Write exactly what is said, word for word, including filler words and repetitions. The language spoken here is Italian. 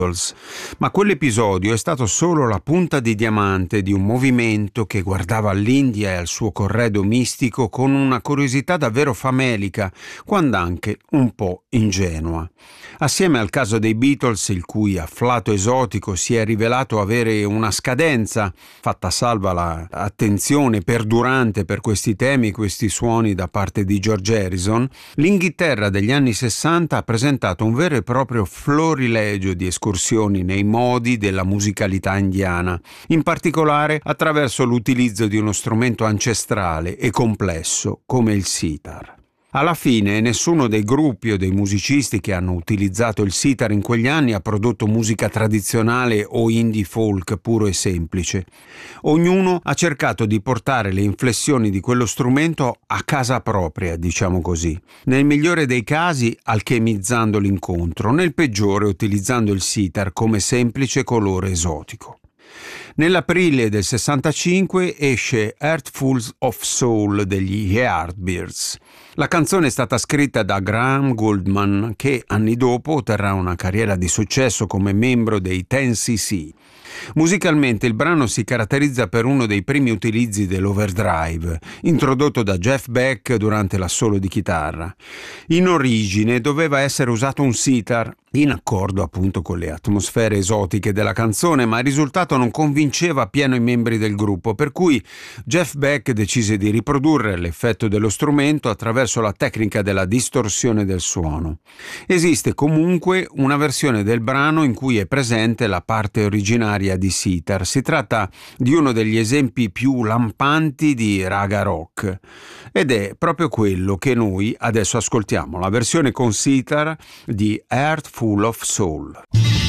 Ma quell'episodio è stato solo la punta di diamante di un movimento che guardava all'India e al suo corredo mistico con una curiosità davvero famelica, quando anche un po' ingenua. Assieme al caso dei Beatles, il cui afflato esotico si è rivelato avere una scadenza, fatta salva l'attenzione perdurante per questi temi e questi suoni da parte di George Harrison, l'Inghilterra degli anni sessanta ha presentato un vero e proprio florilegio di escursioni nei modi della musicalità indiana, in particolare attraverso l'utilizzo di uno strumento ancestrale e complesso come il sitar. Alla fine nessuno dei gruppi o dei musicisti che hanno utilizzato il sitar in quegli anni ha prodotto musica tradizionale o indie folk puro e semplice. Ognuno ha cercato di portare le inflessioni di quello strumento a casa propria, diciamo così. Nel migliore dei casi alchemizzando l'incontro, nel peggiore utilizzando il sitar come semplice colore esotico. Nell'aprile del sessantacinque esce Heartful of Soul degli Yardbirds. La canzone è stata scritta da Graham Gouldman, che anni dopo otterrà una carriera di successo come membro dei ten C C. Musicalmente il brano si caratterizza per uno dei primi utilizzi dell'overdrive, introdotto da Jeff Beck durante l'assolo di chitarra. In origine doveva essere usato un sitar, in accordo appunto con le atmosfere esotiche della canzone, ma il risultato non convinceva appieno i membri del gruppo, per cui Jeff Beck decise di riprodurre l'effetto dello strumento attraverso la tecnica della distorsione del suono. Esiste comunque una versione del brano in cui è presente la parte originaria di sitar. Si tratta di uno degli esempi più lampanti di raga rock ed è proprio quello che noi adesso ascoltiamo, la versione con sitar di Heartful of Soul.